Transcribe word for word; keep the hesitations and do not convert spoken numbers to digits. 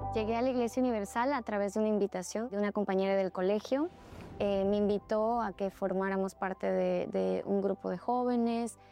Llegué a la Iglesia Universal a través de una invitación de una compañera del colegio. Eh, me invitó a que formáramos parte de, de un grupo de jóvenes